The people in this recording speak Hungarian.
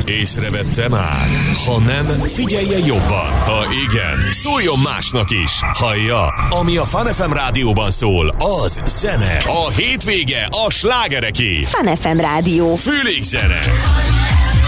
Észrevette már? Ha nem, figyelje jobban. Ha igen, szóljon másnak is. Hallja, ami a Fun FM rádióban szól, az zene. A hétvége a slágereké. Fun FM rádió. Fülig zene.